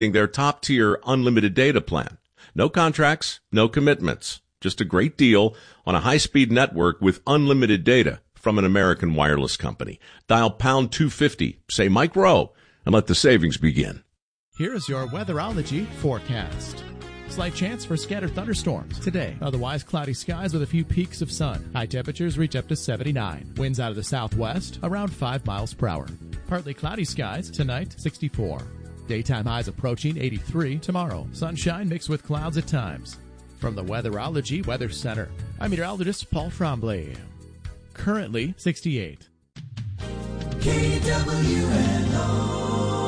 their top-tier unlimited data plan. No contracts, no commitments. Just a great deal on a high-speed network with unlimited data from an American wireless company. Dial pound 250, say Mike Rowe, and let the savings begin. Here's your Weatherology forecast. Slight chance for scattered thunderstorms today. Otherwise, cloudy skies with a few peaks of sun. High temperatures reach up to 79. Winds out of the southwest around 5 miles per hour. Partly cloudy skies tonight, 64. Daytime highs approaching 83 tomorrow. Sunshine mixed with clouds at times. From the Weatherology Weather Center, I'm meteorologist Paul Tremblay. Currently 68. KWNO.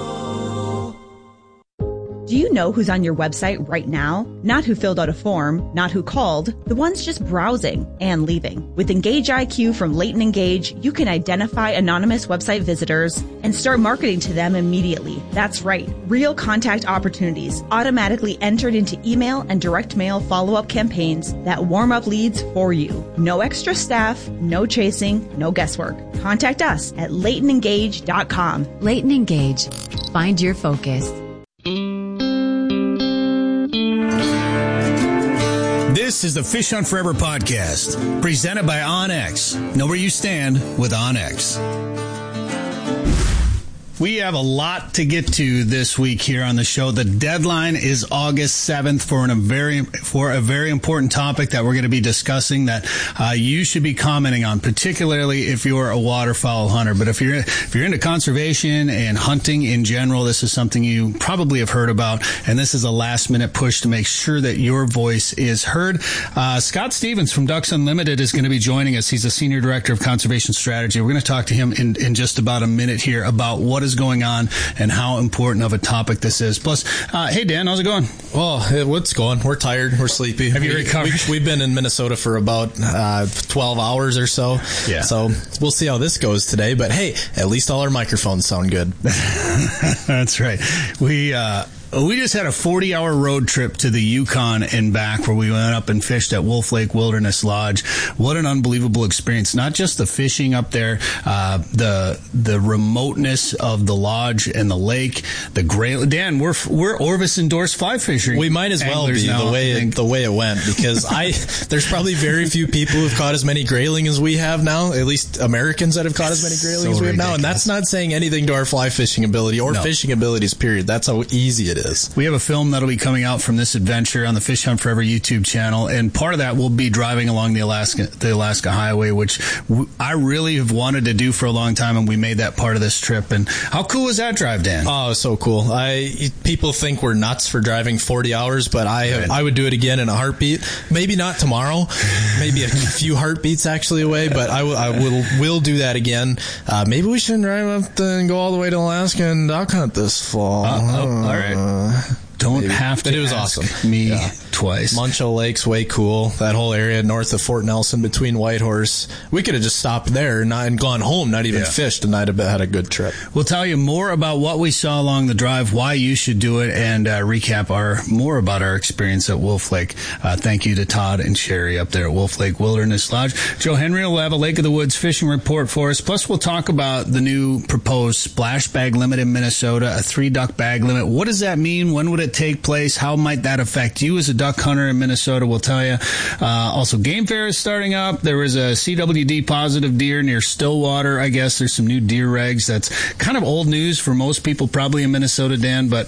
Do you know who's on your website right now? Not who filled out a form, not who called, the ones just browsing and leaving. With Engage IQ from Leighton Engage, you can identify anonymous website visitors and start marketing to them immediately. That's right. Real contact opportunities automatically entered into email and direct mail follow-up campaigns that warm up leads for you. No extra staff, no chasing, no guesswork. Contact us at LeightonEngage.com. Leighton Engage. Find your focus. This is the Fish Hunt Forever podcast, presented by OnX. Know where you stand with OnX. We have a lot to get to this week here on the show. The deadline is August 7th for a very important topic that we're going to be discussing that you should be commenting on, particularly if you're a waterfowl hunter. But if you're into conservation and hunting in general, this is something you probably have heard about, and this is a last-minute push to make sure that your voice is heard. Scott Stevens from Ducks Unlimited is going to be joining us. He's a Senior Director of Conservation Strategy. We're going to talk to him in just about a minute here about what is going on and how important of a topic this is. Plus, hey Dan, how's it going? Oh, what's going? We're tired. We're sleepy. Have you recovered? We've been in Minnesota for about 12 hours or so. Yeah. So we'll see how this goes today. But hey, at least all our microphones sound good. That's right. We just had a 40-hour road trip to the Yukon and back where we went up and fished at Wolf Lake Wilderness Lodge. What an unbelievable experience. Not just the fishing up there, the remoteness of the lodge and the lake, the great. Dan, we're Orvis endorsed fly fishing. We might as well be now, the way it went, because there's probably very few people who've caught as many grayling as we have now, at least Americans that have caught as many grayling as we have now. And that's not saying anything to our fly fishing ability or fishing abilities, period. That's how easy it is. We have a film that'll be coming out from this adventure on the Fish Hunt Forever YouTube channel, and part of that will be driving along the Alaska Highway, which I really have wanted to do for a long time, and we made that part of this trip. And how cool was that drive, Dan? Oh, it was so cool. People think we're nuts for driving 40 hours, but I would do it again in a heartbeat. Maybe not tomorrow, maybe a few heartbeats actually away, but I will do that again. Maybe we shouldn't drive up and go all the way to Alaska and duck hunt this fall. All right. Don't have to. But it was ask awesome. Me twice. Muncho Lake's way cool. That whole area north of Fort Nelson between Whitehorse. We could have just stopped there and gone home, not even fished, and I'd have had a good trip. We'll tell you more about what we saw along the drive, why you should do it, and recap more about our experience at Wolf Lake. Thank you to Todd and Sherry up there at Wolf Lake Wilderness Lodge. Joe Henry will have a Lake of the Woods fishing report for us. Plus, we'll talk about the new proposed splash bag limit in Minnesota, a 3-duck bag limit. What does that mean? When would it take place? How might that affect you as a duck hunter in Minnesota? We'll tell you. Also, Game Fair is starting up. There was a CWD positive deer near Stillwater. I guess there's some new deer regs. That's kind of old news for most people probably in Minnesota, Dan, but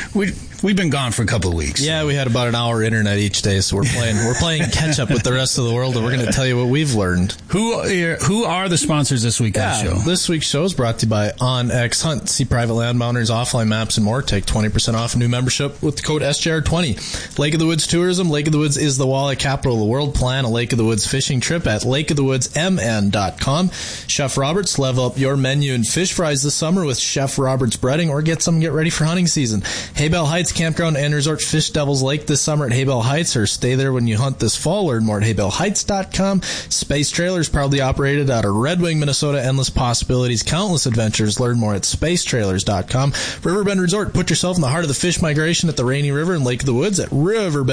we've been gone for a couple of weeks. Yeah, we had about an hour internet each day, so we're playing catch up with the rest of the world, and we're going to tell you what we've learned. Who are the sponsors this week on the show? This week's show is brought to you by OnX Hunt. See private land boundaries, offline maps, and more. Take 20% off a new membership with the code SJR20. Lake of the Woods Tourism. Lake of the Woods is the walleye capital of the world. Plan a Lake of the Woods fishing trip at lakeofthewoodsmn.com. Chef Roberts, level up your menu and fish fries this summer with Chef Roberts breading, or get ready for hunting season. Haybell Heights Campground and Resort, Fish Devils Lake this summer at Haybell Heights, or stay there when you hunt this fall. Learn more at haybellheights.com. Space Trailers, proudly operated out of Red Wing, Minnesota. Endless possibilities, countless adventures. Learn more at spacetrailers.com. Riverbend Resort, put yourself in the heart of the fish migration at the Rainy River and Lake of the Woods at Riverbend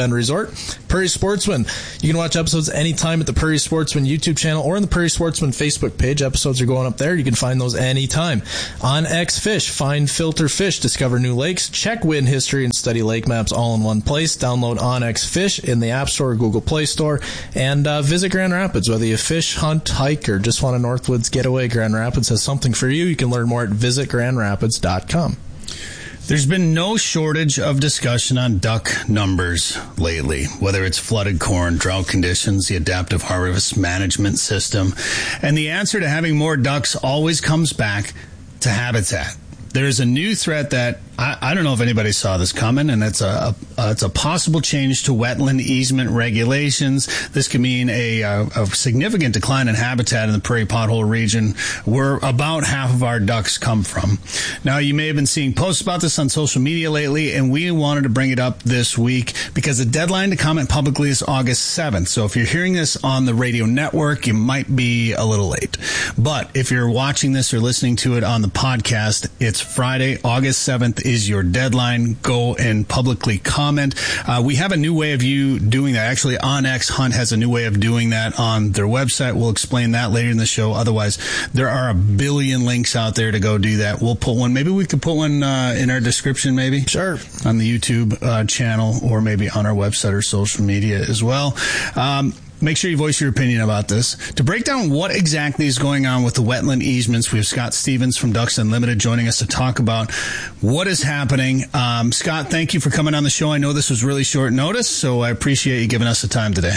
Bend Resort. Prairie Sportsman. You can watch episodes anytime at the Prairie Sportsman YouTube channel or on the Prairie Sportsman Facebook page. Episodes are going up there. You can find those anytime. OnX Fish. Find, filter fish. Discover new lakes. Check wind history and study lake maps all in one place. Download OnX Fish in the App Store or Google Play Store. And visit Grand Rapids. Whether you fish, hunt, hike, or just want a Northwoods getaway, Grand Rapids has something for you. You can learn more at visitgrandrapids.com. There's been no shortage of discussion on duck numbers lately, whether it's flooded corn, drought conditions, the adaptive harvest management system. And the answer to having more ducks always comes back to habitat. There's a new threat that I don't know if anybody saw this coming, and it's a possible change to wetland easement regulations. This could mean a significant decline in habitat in the prairie pothole region, where about half of our ducks come from. Now, you may have been seeing posts about this on social media lately, and we wanted to bring it up this week because the deadline to comment publicly is August 7th. So if you're hearing this on the radio network, you might be a little late. But if you're watching this or listening to it on the podcast, it's Friday, August 7th is your deadline. Go and publicly comment. We have a new way of you doing that. Actually, OnX Hunt has a new way of doing that on their website. We'll explain that later in the show. Otherwise, there are a billion links out there to go do that. We'll put one. Maybe we could put one in our description, maybe. Sure. On the YouTube channel, or maybe on our website or social media as well. Make sure you voice your opinion about this. To break down what exactly is going on with the wetland easements, we have Scott Stevens from Ducks Unlimited joining us to talk about what is happening. Scott, thank you for coming on the show. I know this was really short notice, so I appreciate you giving us the time today.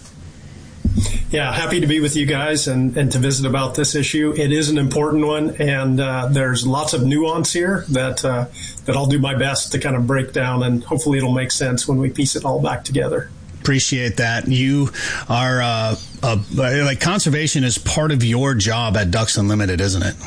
Yeah, happy to be with you guys and to visit about this issue. It is an important one, and there's lots of nuance here that I'll do my best to kind of break down, and hopefully it'll make sense when we piece it all back together. Appreciate that. You are like conservation is part of your job at Ducks Unlimited, isn't it?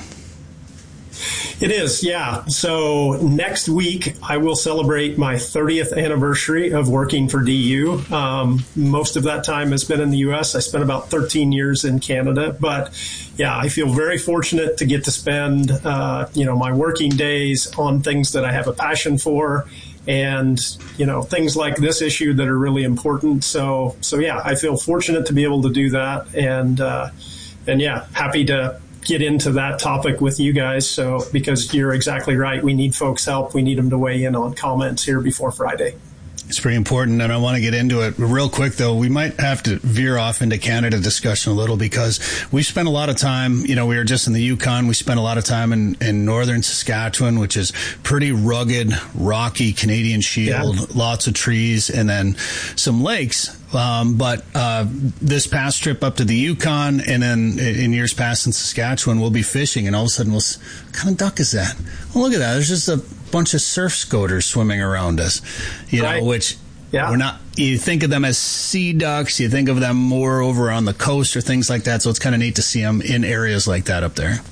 It is, yeah. So next week, I will celebrate my 30th anniversary of working for DU. Most of that time has been in the U.S. I spent about 13 years in Canada. But, yeah, I feel very fortunate to get to spend, my working days on things that I have a passion for, and, things like this issue that are really important. So yeah, I feel fortunate to be able to do that. And yeah, happy to get into that topic with you guys. So, because you're exactly right. We need folks' help. We need them to weigh in on comments here before Friday. It's pretty important, and I want to get into it real quick, though. We might have to veer off into Canada discussion a little, because we spent a lot of time, we were just in the Yukon. We spent a lot of time in northern Saskatchewan, which is pretty rugged, rocky Canadian Shield, lots of trees, and then some lakes. But this past trip up to the Yukon, and then in years past in Saskatchewan, we'll be fishing, and all of a sudden what kind of duck is that? Well, look at that. There's just a bunch of surf scoters swimming around us, which we're not, you think of them as sea ducks, you think of them more over on the coast or things like that. So it's kind of neat to see them in areas like that up there.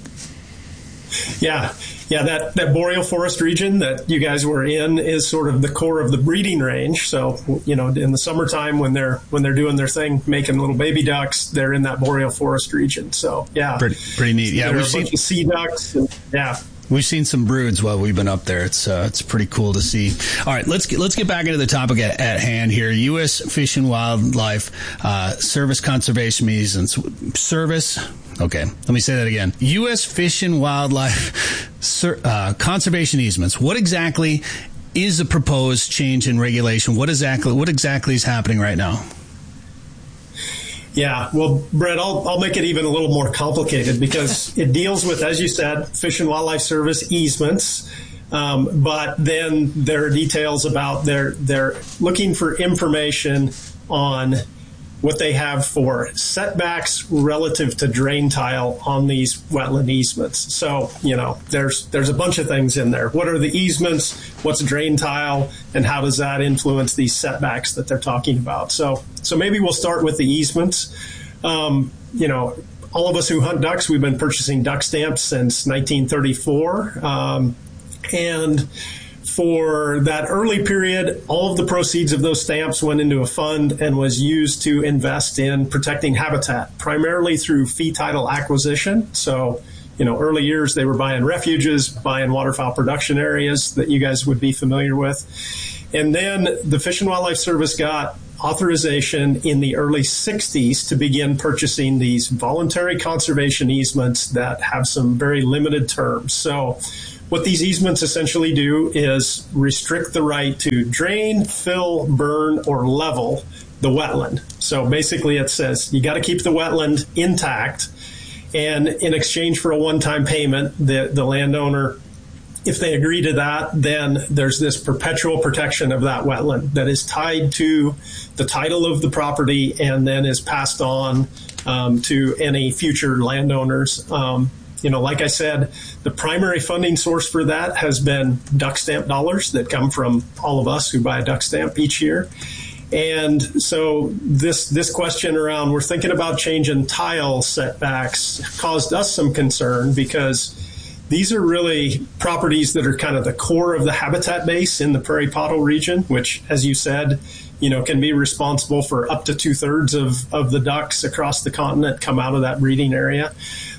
Yeah, that boreal forest region that you guys were in is sort of the core of the breeding range. So, in the summertime when they're doing their thing, making little baby ducks, they're in that boreal forest region. So, yeah. Pretty neat. Yeah, we've seen sea ducks. We've seen some broods while we've been up there. It's pretty cool to see. All right, let's get back into the topic at hand here. U.S. Fish and Wildlife Service conservation easements. Okay, let me say that again. U.S. Fish and Wildlife conservation easements. What exactly is the proposed change in regulation? What exactly is happening right now? Yeah, well, Brett, I'll make it even a little more complicated, because it deals with, as you said, Fish and Wildlife Service easements. But then there are details about they're looking for information on what they have for setbacks relative to drain tile on these wetland easements. So, there's a bunch of things in there. What are the easements? What's drain tile? And how does that influence these setbacks that they're talking about? So maybe we'll start with the easements. All of us who hunt ducks, we've been purchasing duck stamps since 1934. And for that early period, all of the proceeds of those stamps went into a fund and was used to invest in protecting habitat, primarily through fee title acquisition. So, early years, they were buying refuges, buying waterfowl production areas that you guys would be familiar with. And then the Fish and Wildlife Service got authorization in the early 60s to begin purchasing these voluntary conservation easements that have some very limited terms. So what these easements essentially do is restrict the right to drain, fill, burn, or level the wetland. So basically it says you got to keep the wetland intact, and in exchange for a one-time payment, the landowner, if they agree to that, then there's this perpetual protection of that wetland that is tied to the title of the property and then is passed on to any future landowners. Like I said, the primary funding source for that has been duck stamp dollars that come from all of us who buy a duck stamp each year. And so this question around, we're thinking about changing tile setbacks, caused us some concern because these are really properties that are kind of the core of the habitat base in the prairie pottle region, which, as you said, can be responsible for up to 2/3 of the ducks across the continent come out of that breeding area.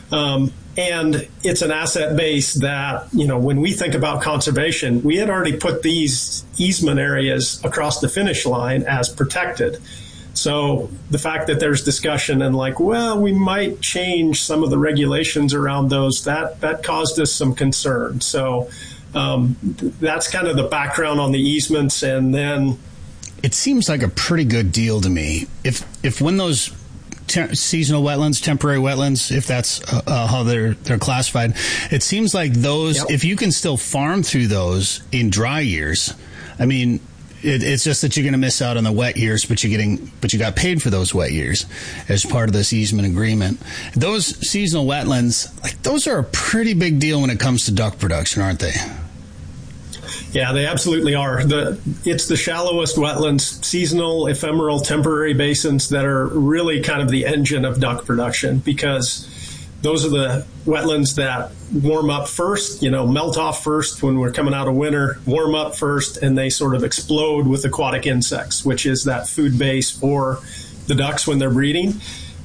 And it's an asset base that, when we think about conservation, we had already put these easement areas across the finish line as protected. So the fact that there's discussion and we might change some of the regulations around those, that caused us some concern. So that's kind of the background on the easements. And then it seems like a pretty good deal to me. If when those seasonal wetlands, temporary wetlands, if that's how they're classified, it seems like those, yep, if you can still farm through those in dry years, I mean, it's just that you're going to miss out on the wet years, but you got paid for those wet years as part of this easement agreement. Those seasonal wetlands, those are a pretty big deal when it comes to duck production, aren't they? Yeah, they absolutely are. It's the shallowest wetlands, seasonal, ephemeral, temporary basins that are really kind of the engine of duck production, because those are the wetlands that warm up first, melt off first when we're coming out of winter, warm up first, and they sort of explode with aquatic insects, which is that food base for the ducks when they're breeding.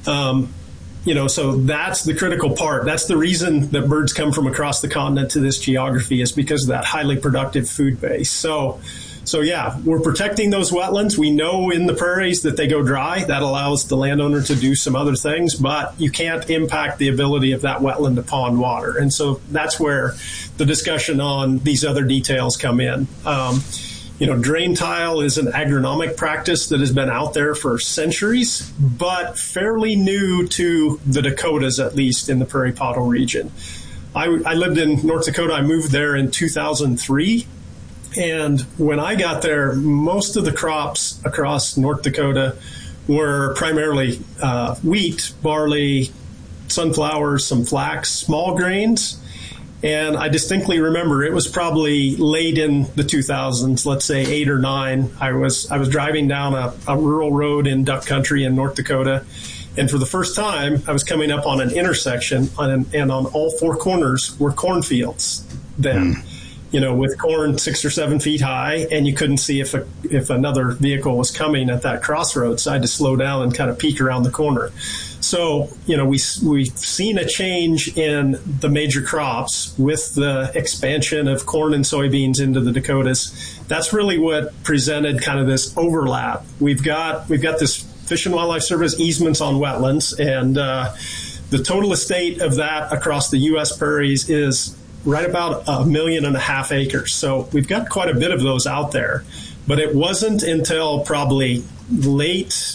So that's the critical part. That's the reason that birds come from across the continent to this geography, is because of that highly productive food base. So yeah, we're protecting those wetlands. We know in the prairies that they go dry. That allows the landowner to do some other things, but you can't impact the ability of that wetland to pond water. And so that's where the discussion on these other details come in. Drain tile is an agronomic practice that has been out there for centuries, but fairly new to the Dakotas, at least in the prairie pottle region. I lived in North Dakota. I moved there in 2003. And when I got there, most of the crops across North Dakota were primarily wheat, barley, sunflowers, some flax, small grains. And I distinctly remember it was probably late in the 2000s, let's say 8 or 9. I was driving down a rural road in duck country in North Dakota. And for the first time, I was coming up on an intersection, and on all four corners were cornfields then. With corn 6 or 7 feet high, and you couldn't see if another vehicle was coming at that crossroads. So I had to slow down and kind of peek around the corner. So, we've seen a change in the major crops with the expansion of corn and soybeans into the Dakotas. That's really what presented kind of this overlap. We've got this Fish and Wildlife Service easements on wetlands, and the total estate of that across the U.S. prairies is right about 1.5 million acres. So we've got quite a bit of those out there, but it wasn't until probably late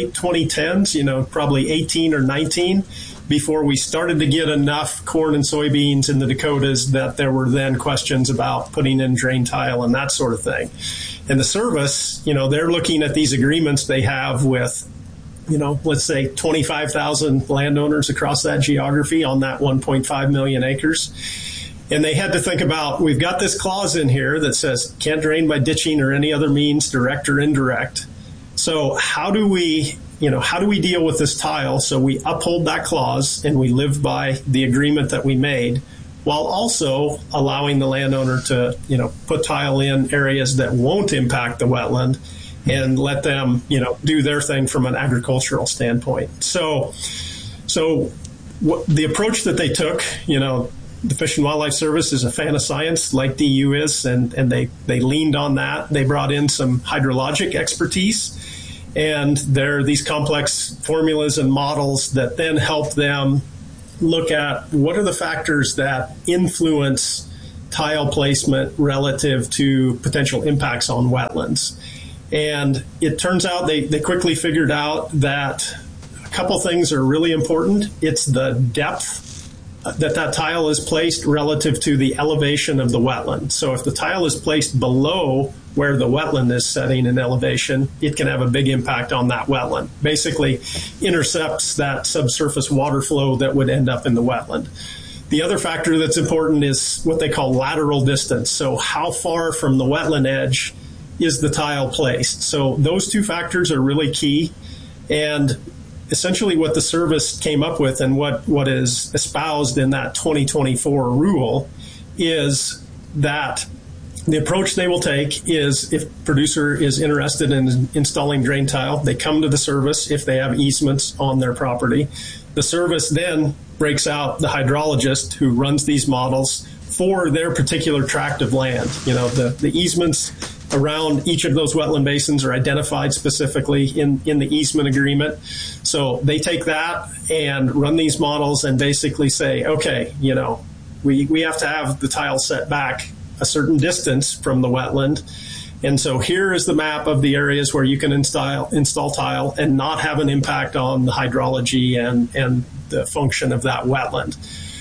2010s, probably 18 or 19, before we started to get enough corn and soybeans in the Dakotas that there were then questions about putting in drain tile and that sort of thing. And the service, they're looking at these agreements they have with, let's say 25,000 landowners across that geography on that 1.5 million acres. And they had to think about, we've got this clause in here that says can't drain by ditching or any other means, direct or indirect. So how do we deal with this tile? So we uphold that clause and we live by the agreement that we made, while also allowing the landowner to, put tile in areas that won't impact the wetland and let them, do their thing from an agricultural standpoint. So the approach that they took, the Fish and Wildlife Service is a fan of science, like DU is, and they leaned on that. They brought in some hydrologic expertise, and there are these complex formulas and models that then help them look at what are the factors that influence tile placement relative to potential impacts on wetlands. And it turns out they quickly figured out that a couple things are really important. It's the depth that tile is placed relative to the elevation of the wetland. So if the tile is placed below where the wetland is setting in elevation, it can have a big impact on that wetland. Basically intercepts that subsurface water flow that would end up in the wetland. The other factor that's important is what they call lateral distance. So how far from the wetland edge is the tile placed? So those two factors are really key. And essentially what the service came up with and what is espoused in that 2024 rule is that the approach they will take is if producer is interested in installing drain tile, they come to the service if they have easements on their property. The service then breaks out the hydrologist who runs these models for their particular tract of land. The easements around each of those wetland basins are identified specifically in the easement agreement. So they take that and run these models and basically say, okay, we have to have the tile set back a certain distance from the wetland. And so here is the map of the areas where you can install tile and not have an impact on the hydrology and the function of that wetland.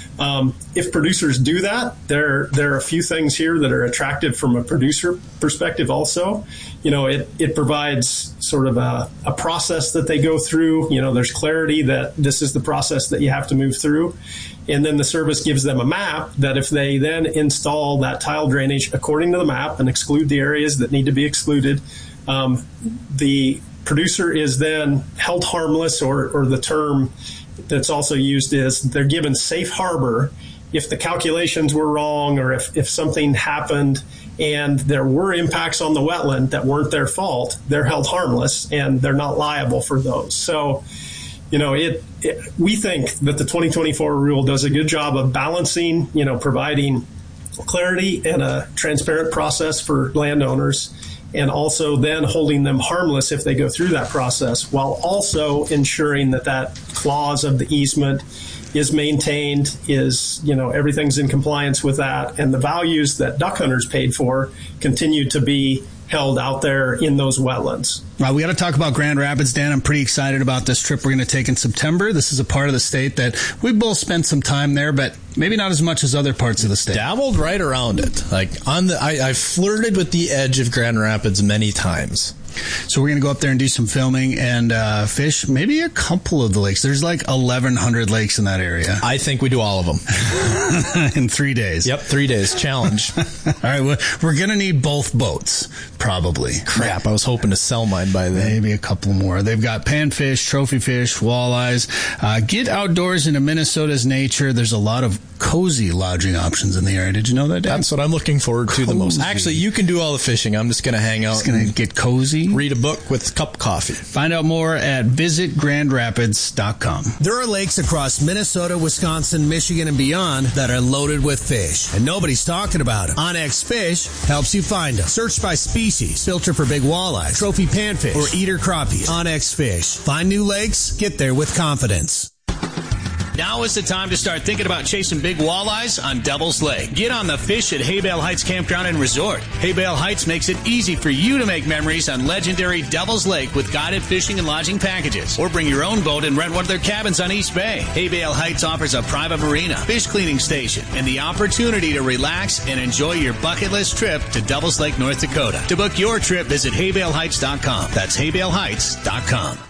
If producers do that, there are a few things here that are attractive from a producer perspective also. It provides sort of a process that they go through. There's clarity that this is the process that you have to move through. And then the service gives them a map that if they then install that tile drainage according to the map and exclude the areas that need to be excluded, the producer is then held harmless, or the term that's also used is they're given safe harbor if the calculations were wrong or if something happened and there were impacts on the wetland that weren't their fault, they're held harmless and they're not liable for those. So, we think that the 2024 rule does a good job of balancing, providing clarity and a transparent process for landowners, and also then holding them harmless if they go through that process, while also ensuring that clause of the easement is maintained, everything's in compliance with that, and the values that duck hunters paid for continue to be held out there in those wetlands. Well, we got to talk about Grand Rapids, Dan. I'm pretty excited about this trip we're going to take in September. This is a part of the state that we both spent some time there, but maybe not as much as other parts of the state. Dabbled right around it. I flirted with the edge of Grand Rapids many times. So we're going to go up there and do some filming and fish maybe a couple of the lakes. There's like 1,100 lakes in that area. I think we do all of them. In 3 days. Yep, 3 days. Challenge. All right, we're going to need both boats, probably. Crap, I was hoping to sell mine by then. Maybe a couple more. They've got panfish, trophy fish, walleyes. Get outdoors into Minnesota's nature. There's a lot of cozy lodging options in the area. Did you know that, Dan? That's what I'm looking forward to the most. Actually, you can do all the fishing. I'm just going to hang out. Just going to get cozy. Read a book with a cup of coffee. Find out more at visitgrandrapids.com. There are lakes across Minnesota, Wisconsin, Michigan, and beyond that are loaded with fish, and nobody's talking about them. OnX Fish helps you find them. Search by species, filter for big walleyes, trophy panfish, or eater crappies. OnX Fish. Find new lakes, get there with confidence. Now is the time to start thinking about chasing big walleyes on Devil's Lake. Get on the fish at Haybale Heights Campground and Resort. Haybale Heights makes it easy for you to make memories on legendary Devil's Lake with guided fishing and lodging packages. Or bring your own boat and rent one of their cabins on East Bay. Haybale Heights offers a private marina, fish cleaning station, and the opportunity to relax and enjoy your bucket list trip to Devil's Lake, North Dakota. To book your trip, visit haybaleheights.com. That's haybaleheights.com.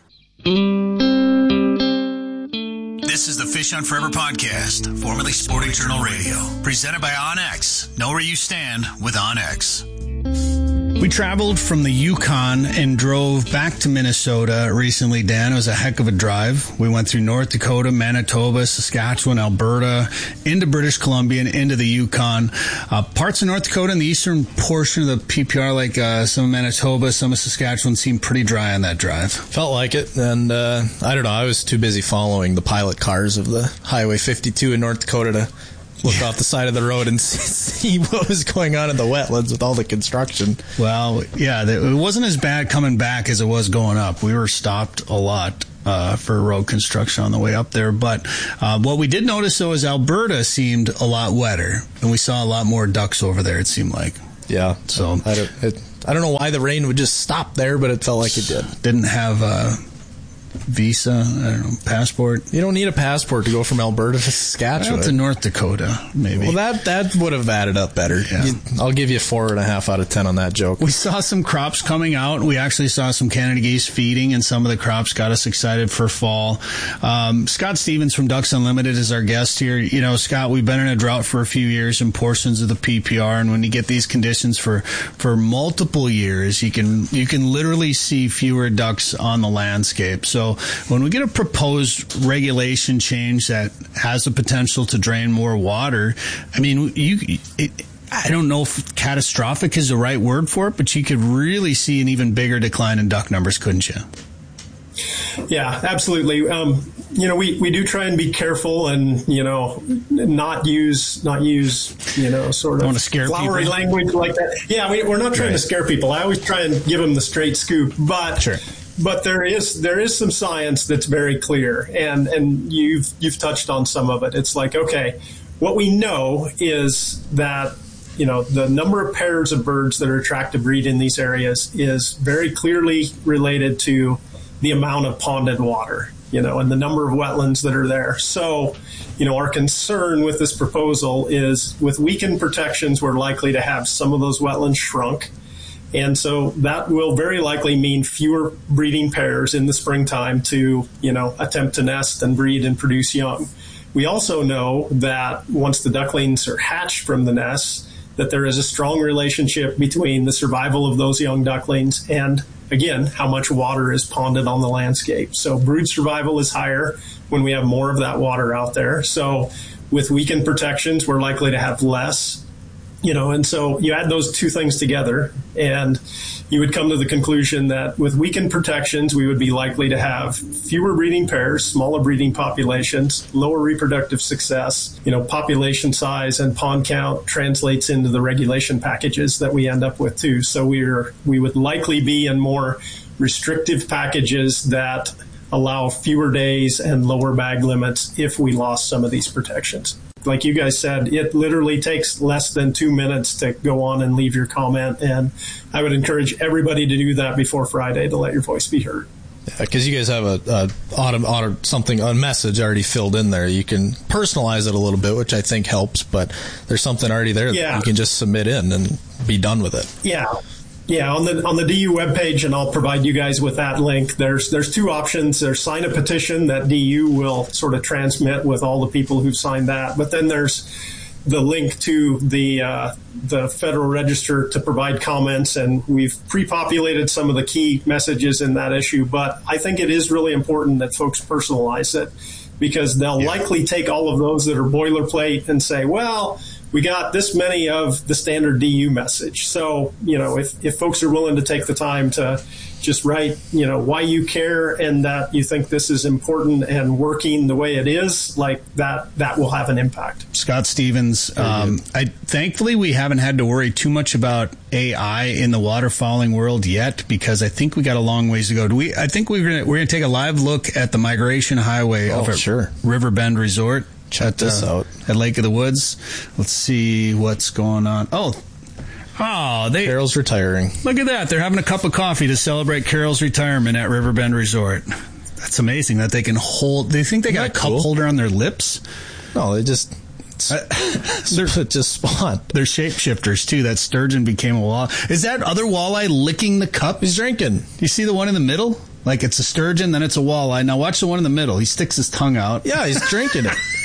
This is the Fish on Forever podcast, formerly Sporting Journal Radio, presented by OnX. Know where you stand with OnX. We traveled from the Yukon and drove back to Minnesota recently, Dan. It was a heck of a drive. We went through North Dakota, Manitoba, Saskatchewan, Alberta, into British Columbia, and into the Yukon. Parts of North Dakota and the eastern portion of the PPR, like some of Manitoba, some of Saskatchewan, seemed pretty dry on that drive. Felt like it, and I don't know, I was too busy following the pilot cars of the Highway 52 in North Dakota to look off the side of the road and see what was going on in the wetlands with all the construction. Well, yeah, it wasn't as bad coming back as it was going up. We were stopped a lot for road construction on the way up there. But what we did notice, though, is Alberta seemed a lot wetter, and we saw a lot more ducks over there, it seemed like. Yeah. So I don't know why the rain would just stop there, but it felt like it did. Didn't have visa, I don't know, passport. You don't need a passport to go from Alberta to Saskatchewan. Well, to North Dakota, maybe. Well, that would have added up better. Yeah. I'll give you 4.5 out of 10 on that joke. We saw some crops coming out. We actually saw some Canada geese feeding, and some of the crops got us excited for fall. Scott Stevens from Ducks Unlimited is our guest here. You know, Scott, we've been in a drought for a few years in portions of the PPR, and when you get these conditions for multiple years, you can literally see fewer ducks on the landscape. So when we get a proposed regulation change that has the potential to drain more water, I mean, I don't know if catastrophic is the right word for it, but you could really see an even bigger decline in duck numbers, couldn't you? Yeah, absolutely. You know, we do try and be careful and, you know, not use, you know, sort of flowery language like that. Yeah, we're not trying to scare people. I always try and give them the straight scoop, but sure. But there is some science that's very clear, and you've touched on some of it. It's like, okay, what we know is that, you know, the number of pairs of birds that are attracted to breed in these areas is very clearly related to the amount of ponded water, you know, and the number of wetlands that are there. So, you know, our concern with this proposal is with weakened protections, we're likely to have some of those wetlands shrunk. And so that will very likely mean fewer breeding pairs in the springtime to, you know, attempt to nest and breed and produce young. We also know that once the ducklings are hatched from the nests, that there is a strong relationship between the survival of those young ducklings and, again, how much water is ponded on the landscape. So brood survival is higher when we have more of that water out there. So with weakened protections, we're likely to have less. You know, and so you add those two things together and you would come to the conclusion that with weakened protections, we would be likely to have fewer breeding pairs, smaller breeding populations, lower reproductive success. You know, population size and pond count translates into the regulation packages that we end up with too. So we would likely be in more restrictive packages that allow fewer days and lower bag limits if we lost some of these protections. Like you guys said, it literally takes less than 2 minutes to go on and leave your comment. And I would encourage everybody to do that before Friday to let your voice be heard. Yeah, because you guys have a message already filled in there. You can personalize it a little bit, which I think helps, but there's something already there that you can just submit in and be done with it. Yeah. Yeah, on the DU webpage, and I'll provide you guys with that link. There's two options. There's sign a petition that DU will sort of transmit with all the people who've signed that. But then there's the link to the Federal Register to provide comments, and we've pre-populated some of the key messages in that issue. But I think it is really important that folks personalize it, because they'll likely take all of those that are boilerplate and say, well, we got this many of the standard DU message. So, you know, if folks are willing to take the time to just write, you know, why you care and that you think this is important and working the way it is, like that will have an impact. Scott Stevens, thankfully we haven't had to worry too much about AI in the waterfowling world yet, because I think we got a long ways to go. I think we're gonna take a live look at the Migration Highway over at Riverbend Resort. Check this out. At Lake of the Woods. Let's see what's going on. Carol's retiring. Look at that. They're having a cup of coffee to celebrate Carol's retirement at Riverbend Resort. That's amazing that they can hold. They think they got a cup holder on their lips? No, they just just spawned. They're shapeshifters too. That sturgeon became a walleye. Is that other walleye licking the cup? He's drinking. You see the one in the middle? Like it's a sturgeon, then it's a walleye. Now watch the one in the middle. He sticks his tongue out. Yeah, he's drinking it.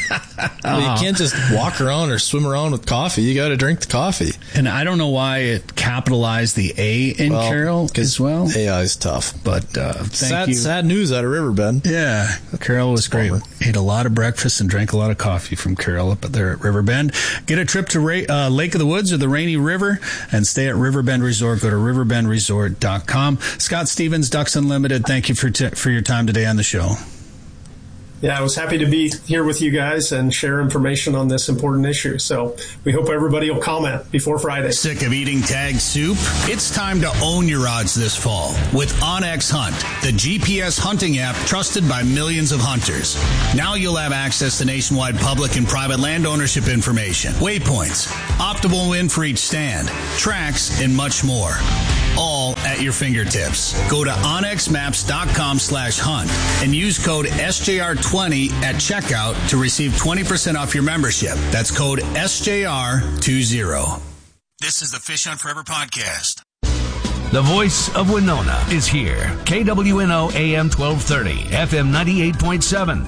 Well, you can't just walk around or swim around with coffee. You got to drink the coffee. And I don't know why it capitalized the A in Carol as well. AI is tough. But thank you. Sad news out of Riverbend. Yeah, Carol was great. Ate a lot of breakfast and drank a lot of coffee from Carol up there at Riverbend. Get a trip to Lake of the Woods or the Rainy River and stay at Riverbend Resort. Go to riverbendresort.com. Scott Stevens, Ducks Unlimited, thank you for your time today on the show. Yeah, I was happy to be here with you guys and share information on this important issue. So we hope everybody will comment before Friday. Sick of eating tag soup? It's time to own your odds this fall with OnX Hunt, the GPS hunting app trusted by millions of hunters. Now you'll have access to nationwide public and private land ownership information, waypoints, optimal wind for each stand, tracks, and much more. All at your fingertips. Go to onxmaps.com/hunt and use code SJR20 at checkout to receive 20% off your membership. That's code SJR20. This is the Fish on Forever podcast. The voice of Winona is here. KWNO AM 1230, FM 98.7.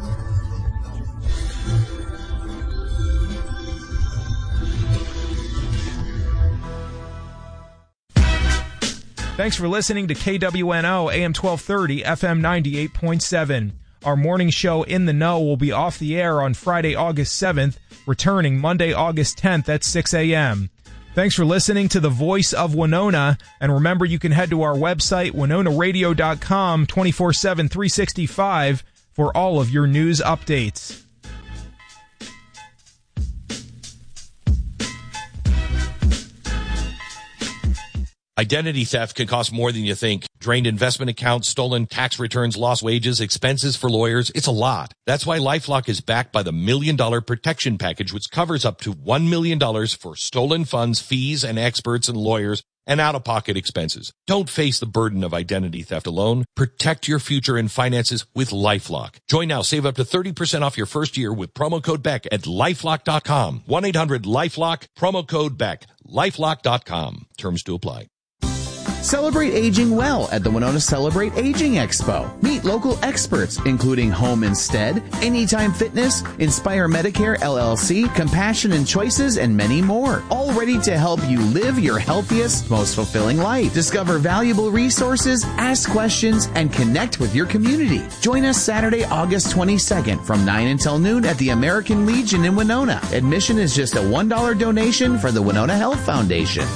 Thanks for listening to KWNO AM 1230, FM 98.7. Our morning show In the Know will be off the air on Friday, August 7th, returning Monday, August 10th at 6 a.m. Thanks for listening to The Voice of Winona, and remember you can head to our website, winonaradio.com, 24/7, 365 for all of your news updates. Identity theft can cost more than you think. Drained investment accounts, stolen tax returns, lost wages, expenses for lawyers. It's a lot. That's why LifeLock is backed by the $1 Million Protection Package, which covers up to $1 million for stolen funds, fees, and experts and lawyers, and out-of-pocket expenses. Don't face the burden of identity theft alone. Protect your future and finances with LifeLock. Join now. Save up to 30% off your first year with promo code BECK at LifeLock.com. 1-800-LifeLock, promo code BECK. LifeLock.com. Terms to apply. Celebrate aging well at the Winona Celebrate Aging Expo. Meet local experts, including Home Instead, Anytime Fitness, Inspire Medicare LLC, Compassion and Choices, and many more. All ready to help you live your healthiest, most fulfilling life. Discover valuable resources, ask questions, and connect with your community. Join us Saturday, August 22nd from 9 until noon at the American Legion in Winona. Admission is just a $1 donation for the Winona Health Foundation.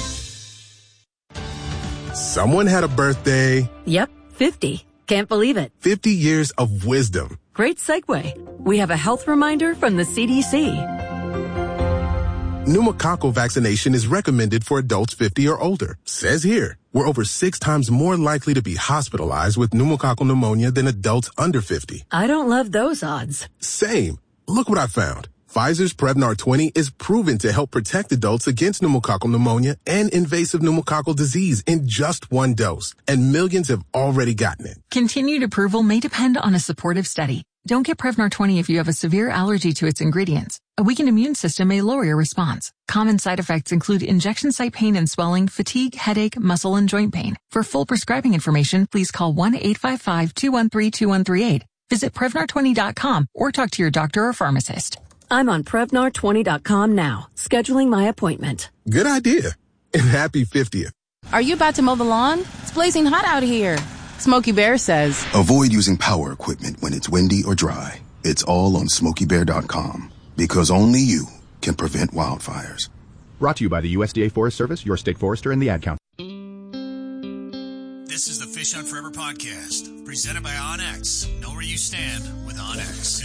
Someone had a birthday. Yep, 50. Can't believe it. 50 years of wisdom. Great segue. We have a health reminder from the CDC. Pneumococcal vaccination is recommended for adults 50 or older. Says here, we're over 6 times more likely to be hospitalized with pneumococcal pneumonia than adults under 50. I don't love those odds. Same. Look what I found. Pfizer's Prevnar 20 is proven to help protect adults against pneumococcal pneumonia and invasive pneumococcal disease in just 1 dose. And millions have already gotten it. Continued approval may depend on a supportive study. Don't get Prevnar 20 if you have a severe allergy to its ingredients. A weakened immune system may lower your response. Common side effects include injection site pain and swelling, fatigue, headache, muscle, and joint pain. For full prescribing information, please call 1-855-213-2138. Visit Prevnar20.com or talk to your doctor or pharmacist. I'm on Prevnar20.com now, scheduling my appointment. Good idea. And happy 50th. Are you about to mow the lawn? It's blazing hot out here. Smokey Bear says, avoid using power equipment when it's windy or dry. It's all on SmokeyBear.com. Because only you can prevent wildfires. Brought to you by the USDA Forest Service, your state forester, and the Ad Council. This is the Fish on Forever podcast, presented by OnX. Know where you stand with OnX.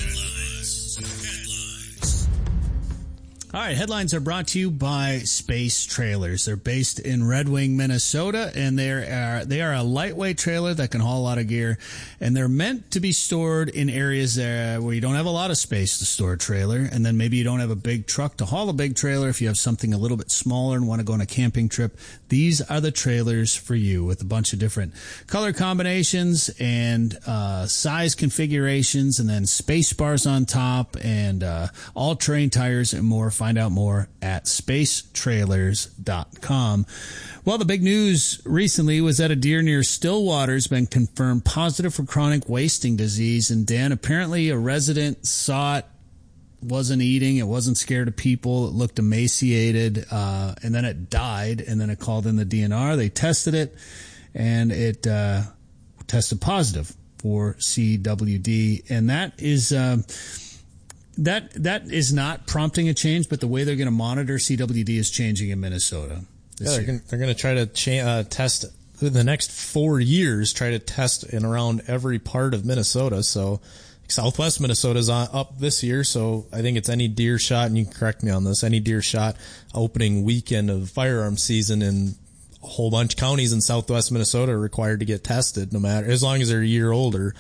All right, headlines are brought to you by Space Trailers. They're based in Red Wing, Minnesota, and they are a lightweight trailer that can haul a lot of gear, and they're meant to be stored in areas where you don't have a lot of space to store a trailer, and then maybe you don't have a big truck to haul a big trailer. If you have something a little bit smaller and want to go on a camping trip, these are the trailers for you, with a bunch of different color combinations and size configurations, and then space bars on top, and all-terrain tires and more. Find out more at spacetrailers.com. Well, the big news recently was that a deer near Stillwater has been confirmed positive for chronic wasting disease. And Dan, apparently a resident saw it wasn't eating. It wasn't scared of people. It looked emaciated. And then it died. And then it called in the DNR. They tested it, and it tested positive for CWD. And that is that is not prompting a change, but the way they're going to monitor CWD is changing in Minnesota. They're going to try to test in the next 4 years, try to test in around every part of Minnesota. So Southwest Minnesota is up this year. So I think it's any deer shot, and you can correct me on this, any deer shot opening weekend of firearm season in a whole bunch of counties in Southwest Minnesota are required to get tested, no matter, as long as they're 1 year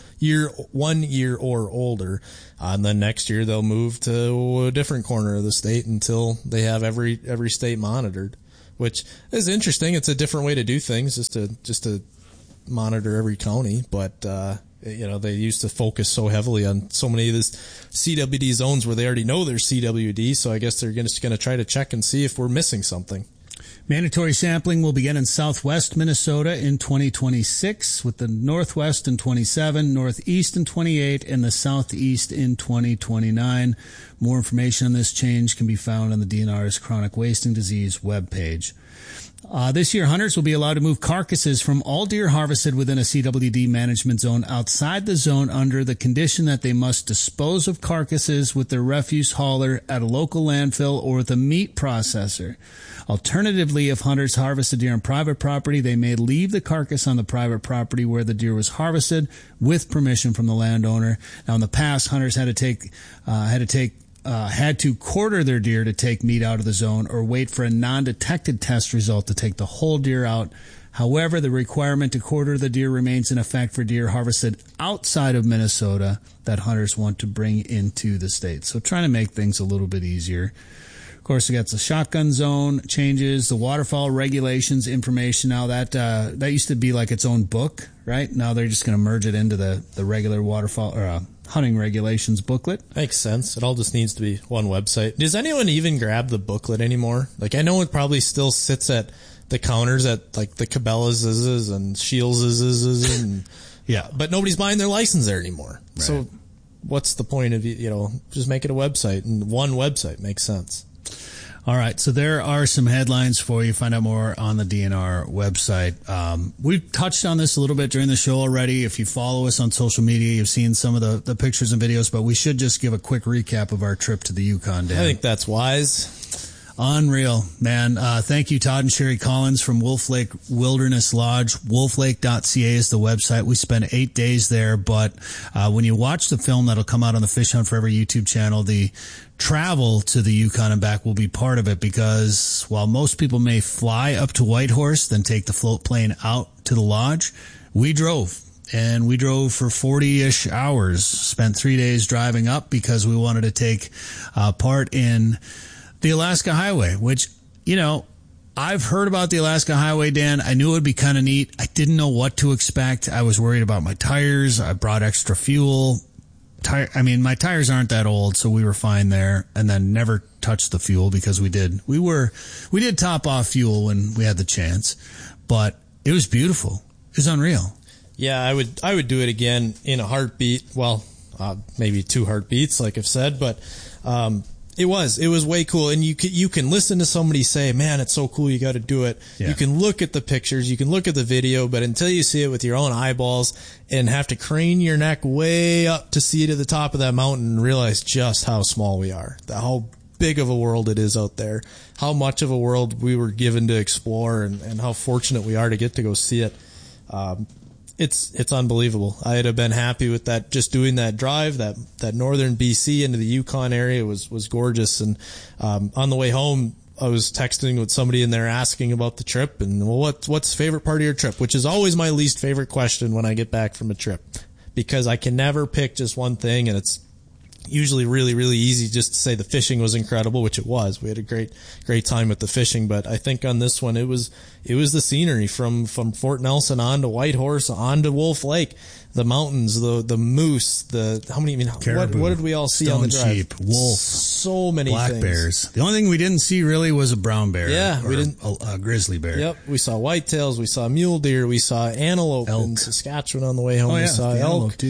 or older. And then next year they'll move to a different corner of the state until they have every state monitored, which is interesting. It's a different way to do things, just to monitor every county. But, they used to focus so heavily on so many of these CWD zones where they already know there's CWD. So I guess they're just going to try to check and see if we're missing something. Mandatory sampling will begin in Southwest Minnesota in 2026, with the Northwest in 27, Northeast in 28, and the Southeast in 2029. More information on this change can be found on the DNR's Chronic Wasting Disease webpage. This year, hunters will be allowed to move carcasses from all deer harvested within a CWD management zone outside the zone under the condition that they must dispose of carcasses with their refuse hauler at a local landfill or with a meat processor. Alternatively, if hunters harvest a deer on private property, they may leave the carcass on the private property where the deer was harvested with permission from the landowner. Now, in the past, hunters had to quarter their deer to take meat out of the zone or wait for a non-detected test result to take the whole deer out. However, the requirement to quarter the deer remains in effect for deer harvested outside of Minnesota that hunters want to bring into the state. So trying to make things a little bit easier. Of course, we got the shotgun zone changes, the waterfowl regulations information. Now that used to be like its own book, right? Now they're just going to merge it into the regular waterfowl or hunting regulations booklet. Makes sense. It all just needs to be one website. Does anyone even grab the booklet anymore? Like, I know it probably still sits at the counters at like the Cabela's and Shields' and yeah, but nobody's buying their license there anymore. Right. So what's the point of, just make it a website, and one website makes sense. All right, so there are some headlines for you. Find out more on the DNR website. We've touched on this a little bit during the show already. If you follow us on social media, you've seen some of the pictures and videos, but we should just give a quick recap of our trip to the Yukon, Dan. I think that's wise. Unreal, man. Thank you, Todd and Sherry Collins from Wolf Lake Wilderness Lodge. Wolflake.ca is the website. We spent 8 days there, but when you watch the film that'll come out on the Fish Hunt Forever YouTube channel, the travel to the Yukon and back will be part of it, because while most people may fly up to Whitehorse, then take the float plane out to the lodge, we drove. And we drove for 40-ish hours, spent 3 days driving up because we wanted to take part in the Alaska Highway, which, I've heard about the Alaska Highway, Dan. I knew it would be kind of neat. I didn't know what to expect. I was worried about my tires. I brought extra fuel. My tires aren't that old, so we were fine there. And then never touched the fuel because we did top off fuel when we had the chance. But it was beautiful. It was unreal. Yeah, I would do it again in a heartbeat. Well, maybe 2 heartbeats, like I've said, but it was way cool. And you can listen to somebody say, man, it's so cool, you got to do it. Yeah. You can look at the pictures, you can look at the video, but until you see it with your own eyeballs and have to crane your neck way up to see to the top of that mountain and realize just how small we are, how big of a world it is out there, how much of a world we were given to explore, and how fortunate we are to get to go see it. It's unbelievable. I'd have been happy with that, just doing that drive, that northern BC into the Yukon area was gorgeous. And on the way home, I was texting with somebody in there asking about the trip and, well, what's the favorite part of your trip? Which is always my least favorite question when I get back from a trip, because I can never pick just one thing, and it's usually really, really easy just to say the fishing was incredible, which it was. We had a great time with the fishing, but I think on this one, it was the scenery from Fort Nelson on to Whitehorse, on to Wolf Lake, the mountains, the moose, caribou, what did we all see stone on the drive? Sheep, wolf, so many black things. Bears. The only thing we didn't see really was a brown bear. Yeah, we didn't. A grizzly bear. Yep, we saw whitetails, we saw mule deer, we saw antelope in Saskatchewan on the way home. We saw elk too.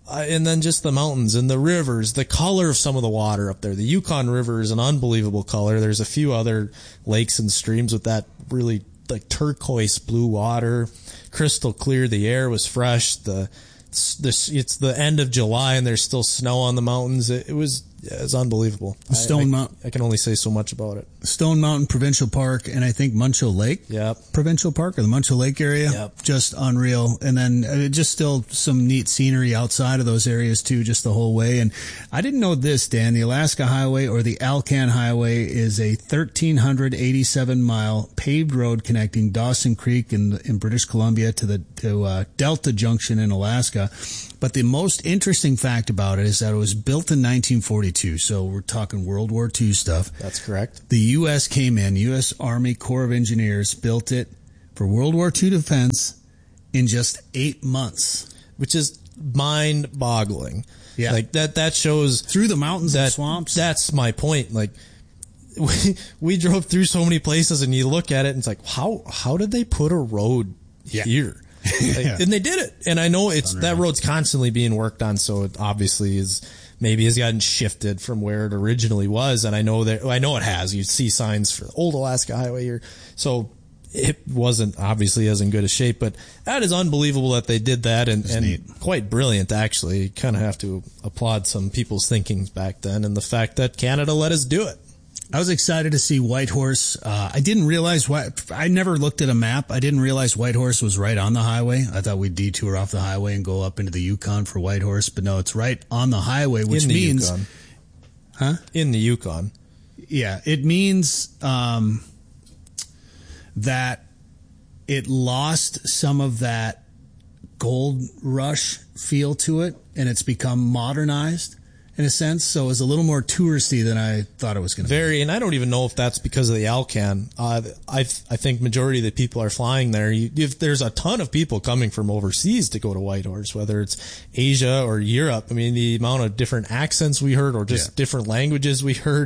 And then just the mountains and the rivers, the color of some of the water up there. The Yukon River is an unbelievable color. There's a few other lakes and streams with that really like turquoise blue water, crystal clear. The air was fresh. It's the end of July and there's still snow on the mountains. It was unbelievable. Stone Mountain. I can only say so much about it. Stone Mountain Provincial Park, and I think Muncho Lake. Yep. Provincial Park, or the Muncho Lake area. Yep. Just unreal. And then just still some neat scenery outside of those areas too, just the whole way. And I didn't know this, Dan. The Alaska Highway, or the Alcan Highway, is a 1,387-mile paved road connecting Dawson Creek in British Columbia to Delta Junction in Alaska. But the most interesting fact about it is that it was built in 1942, so we're talking World War II stuff. That's correct. The U.S. came in, U.S. Army Corps of Engineers built it for World War II defense in just 8 months. Which is mind-boggling. Yeah. Like that shows... Through the mountains and swamps. That's my point. Like, we drove through so many places and you look at it and it's like, how did they put a road here? And they did it. And I know that road's constantly being worked on, so it obviously has gotten shifted from where it originally was. And I know it has. You see signs for the old Alaska Highway here. So it wasn't obviously as in good a shape, but that is unbelievable that they did that and quite brilliant, actually. You kind of have to applaud some people's thinkings back then and the fact that Canada let us do it. I was excited to see Whitehorse. I didn't realize I never looked at a map. I didn't realize Whitehorse was right on the highway. I thought we'd detour off the highway and go up into the Yukon for Whitehorse, but no, it's right on the highway, which means... Yukon. Huh? In the Yukon. Yeah, it means that it lost some of that gold rush feel to it, and it's become modernized. In a sense, so it was a little more touristy than I thought it was going to be. And I don't even know if that's because of the Alcan. I think majority of the people are flying there. If there's a ton of people coming from overseas to go to Whitehorse, whether it's Asia or Europe. I mean, the amount of different accents we heard, or just different languages we heard.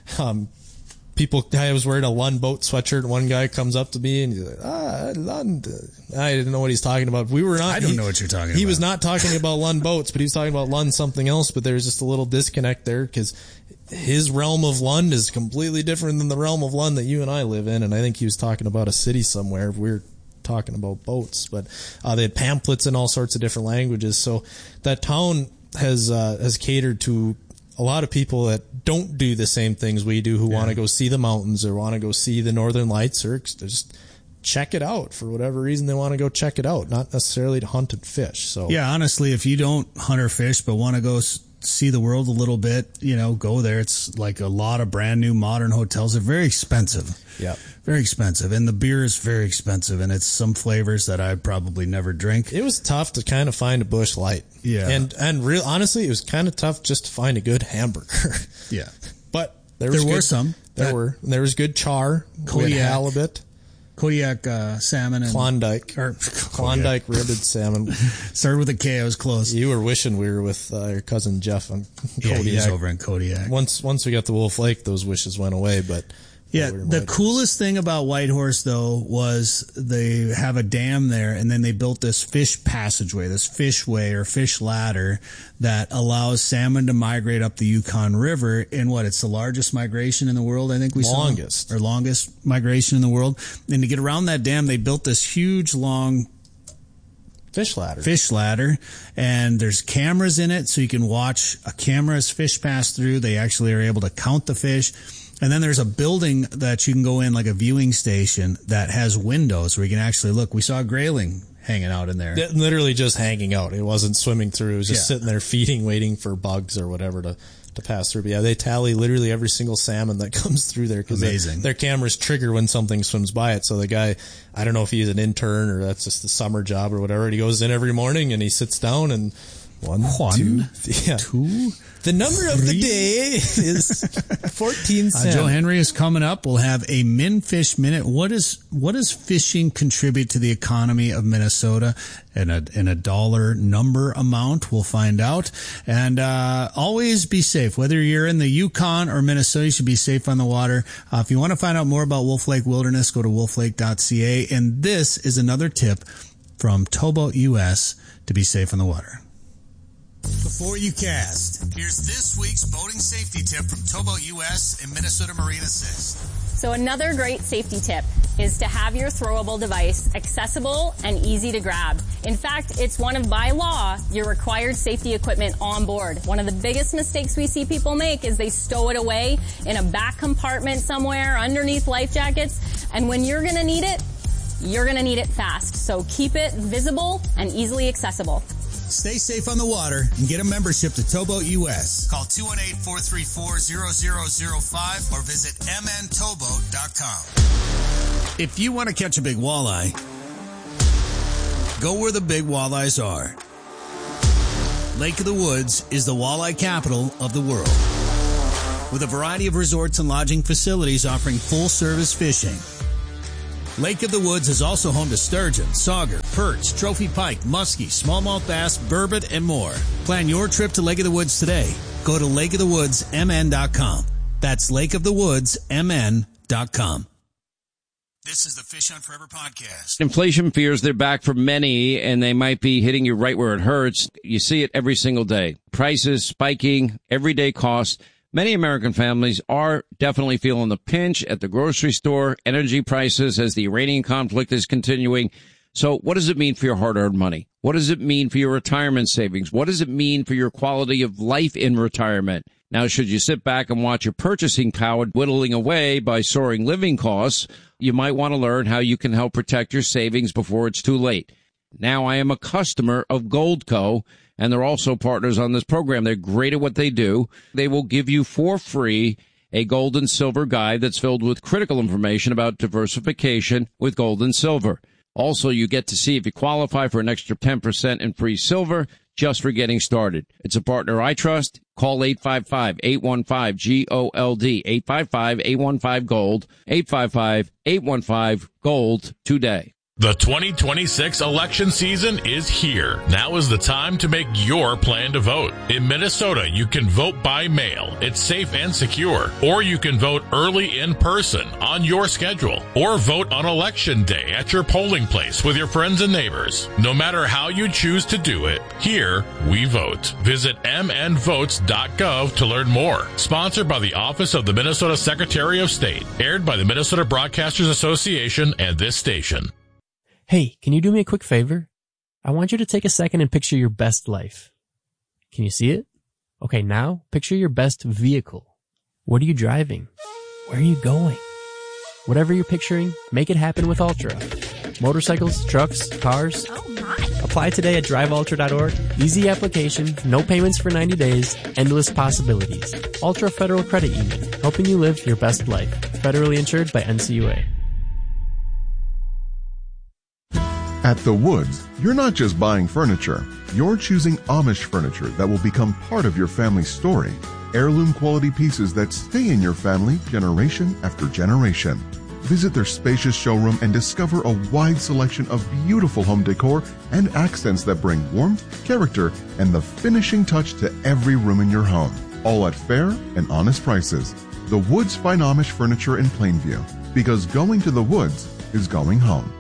I was wearing a Lund boat sweatshirt, and one guy comes up to me and he's like, Lund. I didn't know what he's talking about. I don't know what you're talking about. He was not talking about Lund boats, but he was talking about Lund something else, but there's just a little disconnect there because his realm of Lund is completely different than the realm of Lund that you and I live in, and I think he was talking about a city somewhere. We're talking about boats, but they had pamphlets in all sorts of different languages, so that town has catered to a lot of people that don't do the same things we do, who want to go see the mountains or want to go see the Northern Lights or just check it out for whatever reason they want to go check it out, not necessarily to hunt and fish. So yeah, honestly, if you don't hunt or fish but want to go see the world a little bit, go there. It's like a lot of brand new modern hotels. They're very expensive. Yeah. Very expensive. And the beer is very expensive, and it's some flavors that I probably never drink. It was tough to kind of find a Busch Light. Yeah. And real honestly, it was kind of tough just to find a good hamburger. Yeah. But there were some. There was good char, Kodiak, halibut, Kodiak salmon, and Klondike ribbed salmon. Started with a K. I was close. You were wishing we were with your cousin Jeff on Kodiak. Yeah, he's over in Kodiak. Once we got the Wolf Lake, those wishes went away. But yeah, the coolest thing about Whitehorse, though, was they have a dam there, and then they built this fish passageway, this fishway or fish ladder that allows salmon to migrate up the Yukon River in it's the largest migration in the world, I think we saw. Longest migration in the world. And to get around that dam, they built this huge, long fish ladder, and there's cameras in it, so you can watch a camera as fish pass through. They actually are able to count the fish. And then there's a building that you can go in, like a viewing station, that has windows where you can actually look. We saw a grayling hanging out in there. Literally just hanging out. It wasn't swimming through. It was just sitting there feeding, waiting for bugs or whatever to pass through. But yeah, they tally literally every single salmon that comes through there, because their cameras trigger when something swims by it. So the guy, I don't know if he's an intern or that's just a summer job or whatever, and he goes in every morning and he sits down and one, two. The number of the day is 14 cents. Joe Henry is coming up. We'll have a MinFish Minute. What does fishing contribute to the economy of Minnesota in a dollar number amount? We'll find out. And always be safe. Whether you're in the Yukon or Minnesota, you should be safe on the water. If you want to find out more about Wolf Lake Wilderness, go to wolflake.ca. And this is another tip from Towboat US to be safe on the water. Before you cast, here's this week's boating safety tip from Towboat US and Minnesota Marine Assist. So another great safety tip is to have your throwable device accessible and easy to grab. In fact, it's one of, by law, your required safety equipment on board. One of the biggest mistakes we see people make is they stow it away in a back compartment somewhere underneath life jackets. And when you're going to need it, you're going to need it fast. So keep it visible and easily accessible. Stay safe on the water and get a membership to Towboat US. Call 218-434-0005 or visit mntowboat.com. If you want to catch a big walleye, go where the big walleyes are. Lake of the Woods is the walleye capital of the world, with a variety of resorts and lodging facilities offering full-service fishing. Lake of the Woods is also home to sturgeon, sauger, perch, trophy pike, muskie, smallmouth bass, burbot, and more. Plan your trip to Lake of the Woods today. Go to lakeofthewoodsmn.com. That's lakeofthewoodsmn.com. This is the Fish on Forever podcast. Inflation fears, they're back for many, and they might be hitting you right where it hurts. You see it every single day. Prices spiking, everyday costs. Many American families are definitely feeling the pinch at the grocery store, energy prices as the Iranian conflict is continuing. So what does it mean for your hard-earned money? What does it mean for your retirement savings? What does it mean for your quality of life in retirement? Now, should you sit back and watch your purchasing power whittling away by soaring living costs, you might want to learn how you can help protect your savings before it's too late. Now, I am a customer of Goldco, and they're also partners on this program. They're great at what they do. They will give you for free a gold and silver guide that's filled with critical information about diversification with gold and silver. Also, you get to see if you qualify for an extra 10% in free silver just for getting started. It's a partner I trust. Call 855-815-GOLD, 855-815-GOLD, 855-815-GOLD today. The 2026 election season is here. Now is the time to make your plan to vote. In Minnesota, you can vote by mail. It's safe and secure. Or you can vote early in person on your schedule. Or vote on election day at your polling place with your friends and neighbors. No matter how you choose to do it, here we vote. Visit mnvotes.gov to learn more. Sponsored by the Office of the Minnesota Secretary of State. Aired by the Minnesota Broadcasters Association and this station. Hey, can you do me a quick favor? I want you to take a second and picture your best life. Can you see it? Okay, now picture your best vehicle. What are you driving? Where are you going? Whatever you're picturing, make it happen with Ultra. Motorcycles, trucks, cars. Oh my! Apply today at driveultra.org. Easy application, no payments for 90 days, endless possibilities. Ultra Federal Credit Union, helping you live your best life. Federally insured by NCUA. At The Woods, you're not just buying furniture. You're choosing Amish furniture that will become part of your family's story. Heirloom quality pieces that stay in your family generation after generation. Visit their spacious showroom and discover a wide selection of beautiful home decor and accents that bring warmth, character, and the finishing touch to every room in your home. All at fair and honest prices. The Woods find Amish furniture in Plainview, because going to The Woods is going home.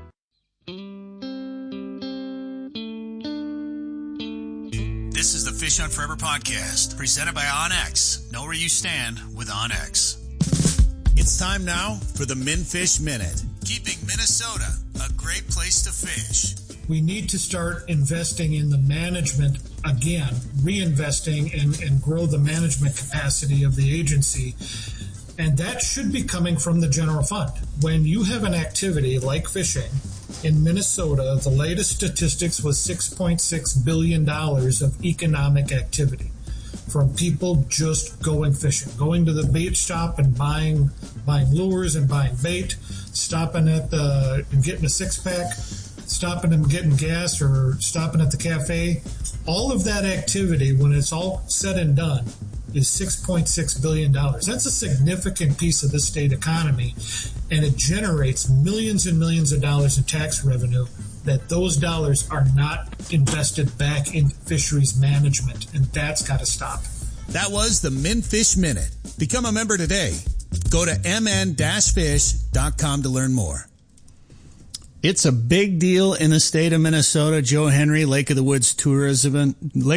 This is the Fish on Forever podcast, presented by OnX. Know where you stand with OnX. It's time now for the MinFish Minute. Keeping Minnesota a great place to fish. We need to start investing in the management again, reinvesting and grow the management capacity of the agency. And that should be coming from the general fund. When you have an activity like fishing, in Minnesota, the latest statistics was $6.6 billion of economic activity from people just going fishing, going to the bait shop and buying lures and buying bait, stopping at and getting a six-pack, stopping and getting gas, or stopping at the cafe. All of that activity, when it's all said and done, is $6.6 billion. That's a significant piece of the state economy, and it generates millions and millions of dollars in tax revenue that those dollars are not invested back in fisheries management, and that's got to stop. That was the MinFish Minute. Become a member today. Go to mn-fish.com to learn more. It's a big deal in the state of Minnesota. Joe Henry, Lake of the Woods Tourism.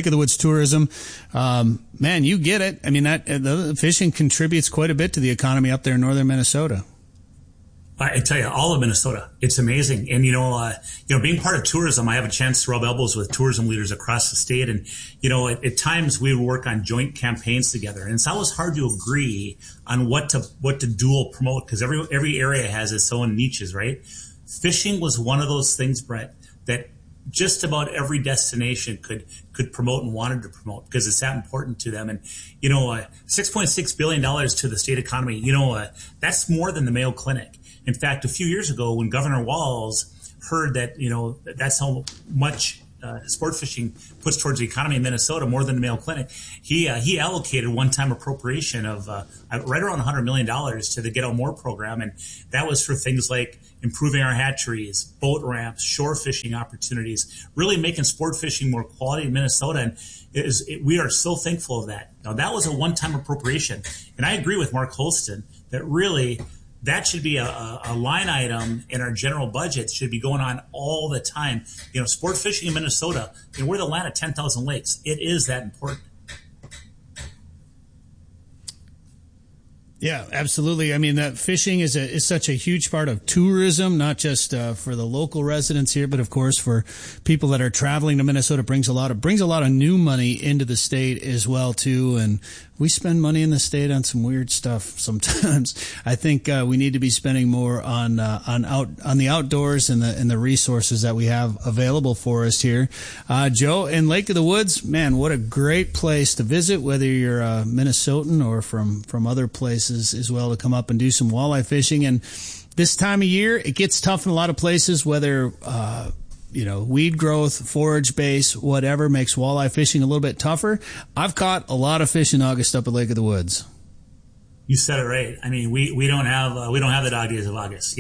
Man, you get it. I mean, the fishing contributes quite a bit to the economy up there in northern Minnesota. I tell you, all of Minnesota, it's amazing. And, being part of tourism, I have a chance to rub elbows with tourism leaders across the state. And, at times we would work on joint campaigns together. And it's always hard to agree on what to dual promote, because every area has its own niches, right? Fishing was one of those things, Brett, that just about every destination could promote and wanted to promote because it's that important to them. And, $6.6 billion to the state economy, that's more than the Mayo Clinic. In fact, a few years ago when Governor Walz heard that, that's how much sport fishing puts towards the economy in Minnesota, more than the Mayo Clinic, he allocated one-time appropriation of right around $100 million to the Get Out More program. And that was for things like improving our hatcheries, boat ramps, shore fishing opportunities, really making sport fishing more quality in Minnesota. And we are so thankful of that. Now, that was a one-time appropriation. And I agree with Mark Holston that really that should be a line item in our general budget, should be going on all the time. Sport fishing in Minnesota, we're the land of 10,000 lakes. It is that important. Yeah, absolutely. I mean, that fishing is such a huge part of tourism, not just for the local residents here, but of course for people that are traveling to Minnesota. Brings a lot of new money into the state as well too. And we spend money in the state on some weird stuff sometimes. I think we need to be spending more on the outdoors and the resources that we have available for us here. Joe, in Lake of the Woods, man, what a great place to visit, whether you're a Minnesotan or from other places as well, to come up and do some walleye fishing. And this time of year, it gets tough in a lot of places, whether weed growth, forage base, whatever makes walleye fishing a little bit tougher. I've caught a lot of fish in August up at Lake of the Woods. You said it right. I mean, we don't have the dog days of August.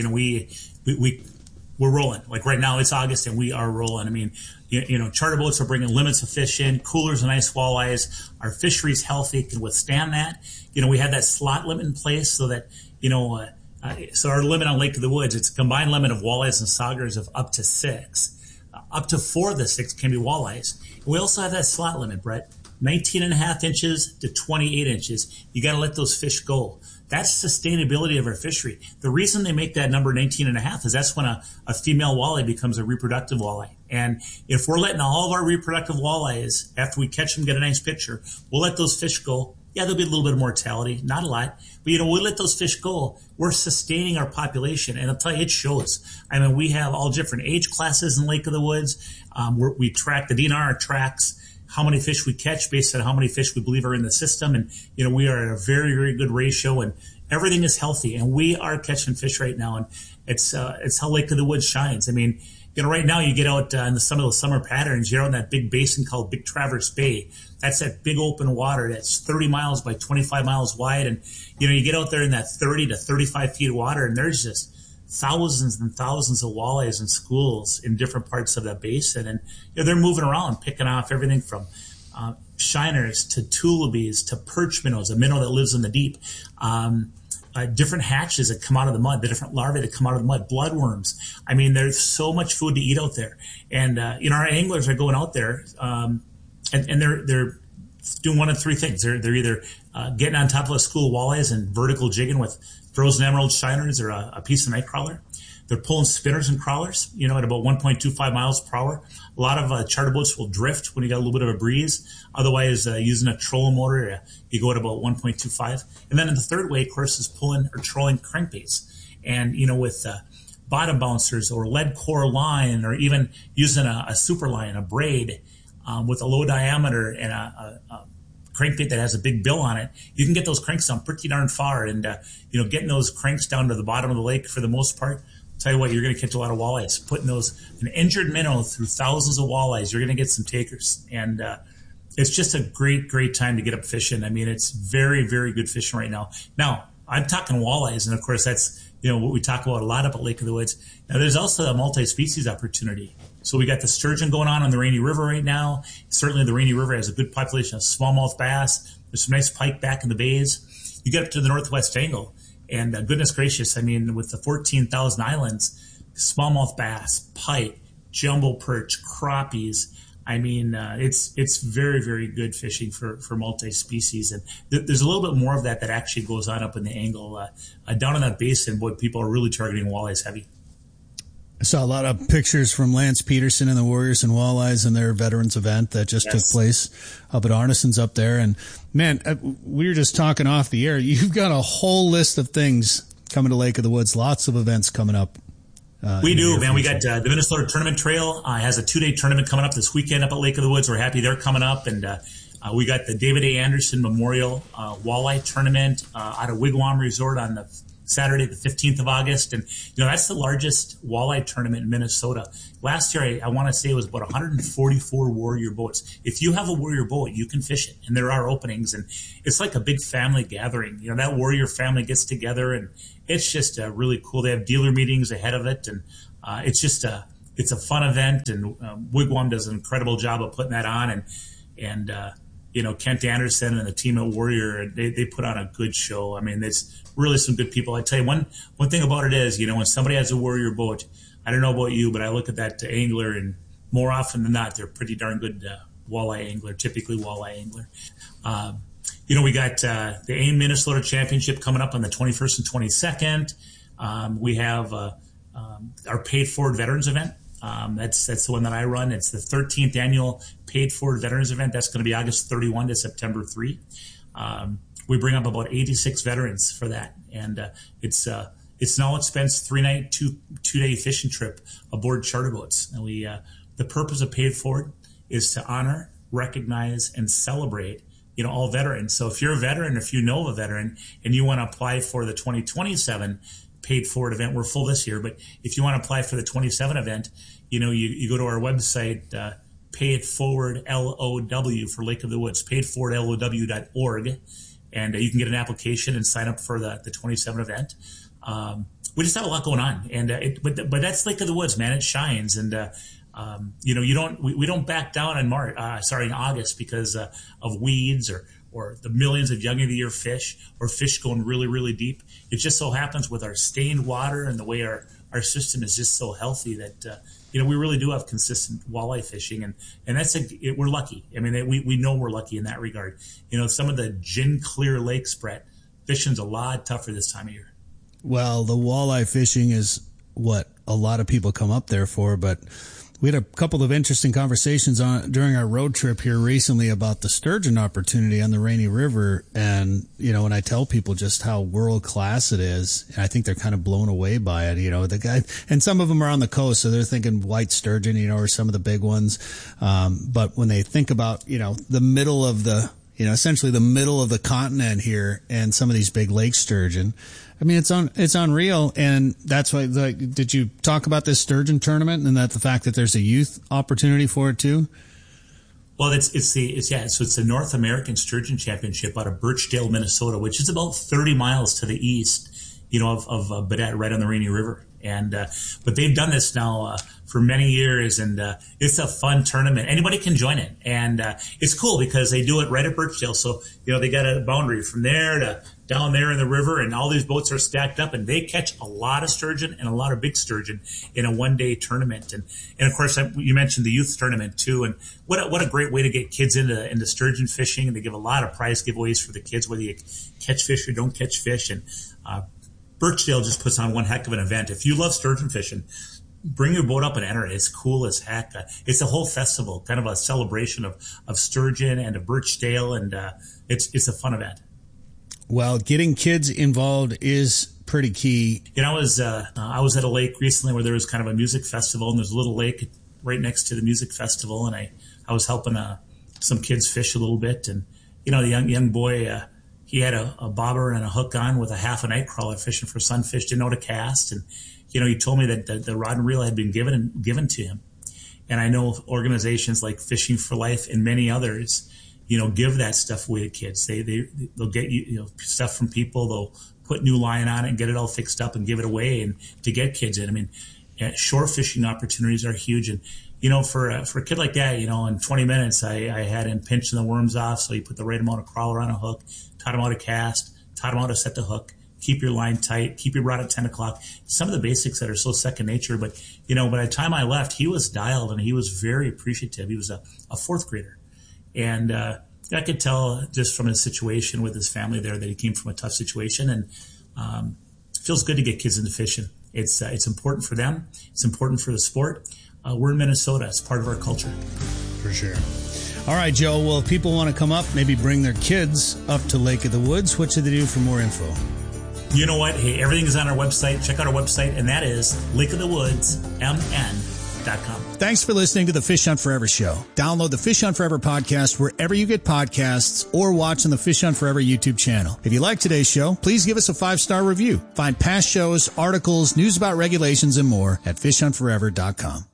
We're rolling. Like right now, it's August and we are rolling. I mean, charter boats are bringing limits of fish in, coolers and ice walleyes. Our fishery's healthy, can withstand that. We had that slot limit in place so that so our limit on Lake of the Woods, it's a combined limit of walleyes and saugers of up to 6. Up to 4 of the 6 can be walleyes. We also have that slot limit, Brett, 19.5 inches to 28 inches. You got to let those fish go. That's sustainability of our fishery. The reason they make that number 19.5 is that's when a female walleye becomes a reproductive walleye. And if we're letting all of our reproductive walleyes, after we catch them, get a nice picture, we'll let those fish go. Yeah, there'll be a little bit of mortality, not a lot. But, we'll let those fish go. We're sustaining our population. And I'll tell you, it shows. I mean, we have all different age classes in Lake of the Woods. We track, the DNR tracks how many fish we catch based on how many fish we believe are in the system. And, we are at a very, very good ratio, and everything is healthy. And we are catching fish right now. And it's how Lake of the Woods shines. I mean, right now you get out in some of the summer patterns, you're out in that big basin called Big Traverse Bay. That's that big open water that's 30 miles by 25 miles wide. And, you get out there in that 30 to 35 feet of water, and there's just thousands and thousands of walleyes and schools in different parts of that basin. And they're moving around, picking off everything from shiners to tulipies to perch minnows, a minnow that lives in the deep, different hatches that come out of the mud, the different larvae that come out of the mud, bloodworms. I mean, there's so much food to eat out there. And, our anglers are going out there and they're doing one of 3 things. They're either getting on top of a school of walleyes and vertical jigging with frozen emerald shiners or a piece of night crawler. They're pulling spinners and crawlers, at about 1.25 miles per hour. A lot of charter boats will drift when you got a little bit of a breeze. Otherwise, using a trolling motor, you go at about 1.25. And then in the third way, of course, is pulling or trolling crankbaits. And, with bottom bouncers or lead core line, or even using a super line, a braid, with a low diameter and a crankbait that has a big bill on it, you can get those cranks down pretty darn far. And, getting those cranks down to the bottom of the lake for the most part, I'll tell you what, you're going to catch a lot of walleyes. Putting an injured minnow through thousands of walleyes, you're going to get some takers. And it's just a great, great time to get up fishing. I mean, it's very, very good fishing right now. Now, I'm talking walleyes, and of course that's, what we talk about a lot up at Lake of the Woods. Now, there's also a multi-species opportunity. So we got the sturgeon going on the Rainy River right now. Certainly the Rainy River has a good population of smallmouth bass. There's some nice pike back in the bays. You get up to the northwest angle, and goodness gracious, I mean, with the 14,000 islands, smallmouth bass, pike, jumbo perch, crappies. I mean, it's very, very good fishing for multi-species. And there's a little bit more of that actually goes on up in the angle. Down in that basin, boy, people are really targeting walleyes heavy. I saw a lot of pictures from Lance Peterson and the Warriors and Walleyes and their veterans event that just took place up at Arneson's up there. And man, we were just talking off the air. You've got a whole list of things coming to Lake of the Woods, lots of events coming up. We do, man. We got the Minnesota Tournament Trail has a 2-day tournament coming up this weekend up at Lake of the Woods. We're happy they're coming up. And we got the David A. Anderson Memorial Walleye Tournament out of Wigwam Resort on the Saturday, the 15th of August. And, that's the largest walleye tournament in Minnesota. Last year, I want to say it was about 144 Warrior boats. If you have a Warrior boat, you can fish it. And there are openings. And it's like a big family gathering. That Warrior family gets together, and it's just really cool. They have dealer meetings ahead of it. And it's a fun event. And Wigwam does an incredible job of putting that on. And Kent Anderson and the team at Warrior, they put on a good show. I mean, there's really some good people. I tell you, one thing about it is, when somebody has a Warrior boat, I don't know about you, but I look at that angler, and more often than not, they're pretty darn good walleye angler, typically walleye angler. We got the AIM Minnesota Championship coming up on the 21st and 22nd. We have our Paid Forward Veterans event. That's the one that I run. It's the 13th annual Paid Forward Veterans event. That's going to be August 31 to September 3. We bring up about 86 veterans for that. And it's an all-expense 3-night, two-day fishing trip aboard charter boats. And the purpose of Paid Forward is to honor, recognize, and celebrate all veterans. So if you're a veteran, if you know a veteran, and you want to apply for the 2027 Paid Forward event, we're full this year, but if you want to apply for the 27 event, you go to our website, Pay It Forward LOW for Lake of the Woods, payitforwardlow.org, and you can get an application and sign up for the 27 event. We just have a lot going on, and but that's Lake of the Woods, man. It shines, and we don't back down in August because of weeds or the millions of young of the year fish or fish going really, really deep. It just so happens with our stained water and the way our system is just so healthy that we really do have consistent walleye fishing, and that's we're lucky. I mean, we know we're lucky in that regard. Some of the gin clear lakes, Brett, fishing's a lot tougher this time of year. Well, the walleye fishing is what a lot of people come up there for, but we had a couple of interesting conversations during our road trip here recently about the sturgeon opportunity on the Rainy River. And, when I tell people just how world class it is, I think they're kind of blown away by it. The guy, and some of them are on the coast, so they're thinking white sturgeon, or some of the big ones. But when they think about, the middle of essentially the middle of the continent here and some of these big lake sturgeon, I mean, it's unreal, and that's why. Did you talk about this sturgeon tournament and the fact that there's a youth opportunity for it too? Well, it's the North American Sturgeon Championship out of Birchdale, Minnesota, which is about 30 miles to the east, of Baudette, right on the Rainy River. And but they've done this now for many years, and it's a fun tournament. Anybody can join it, and it's cool because they do it right at Birchdale. So they got a boundary from there to down there in the river, and all these boats are stacked up, and they catch a lot of sturgeon and a lot of big sturgeon in a one-day tournament. And of course, you mentioned the youth tournament too, and what a great way to get kids into sturgeon fishing. And they give a lot of prize giveaways for the kids, whether you catch fish or don't catch fish. And Birchdale just puts on one heck of an event. If you love sturgeon fishing, bring your boat up and enter it. It's cool as heck. It's a whole festival, kind of a celebration of sturgeon and of Birchdale, and it's a fun event. Well, getting kids involved is pretty key. I was at a lake recently where there was kind of a music festival, and there's a little lake right next to the music festival, and I was helping some kids fish a little bit, and the young boy. He had a bobber and a hook on with a half a night crawler fishing for sunfish, didn't know to cast. And, he told me that the rod and reel had been given to him. And I know organizations like Fishing for Life and many others, give that stuff away to kids. They'll get stuff from people. They'll put new line on it and get it all fixed up and give it away and to get kids in. I mean, shore fishing opportunities are huge. And, for a kid like that, in 20 minutes, I had him pinching the worms off. So he put the right amount of crawler on a hook, taught him how to cast, taught him how to set the hook, keep your line tight, keep your rod at 10 o'clock. Some of the basics that are so second nature. But, by the time I left, he was dialed and he was very appreciative. He was a fourth grader. And I could tell just from his situation with his family there that he came from a tough situation. And it feels good to get kids into fishing. It's important for them. It's important for the sport. We're in Minnesota. It's part of our culture. For sure. All right, Joe. Well, if people want to come up, maybe bring their kids up to Lake of the Woods, what should they do for more info? You know what? Hey, everything is on our website. Check out our website, and that is lakeofthewoodsmn.com. Thanks for listening to the Fish Hunt Forever show. Download the Fish Hunt Forever podcast wherever you get podcasts or watch on the Fish Hunt Forever YouTube channel. If you like today's show, please give us a 5-star review. Find past shows, articles, news about regulations, and more at fishhuntforever.com.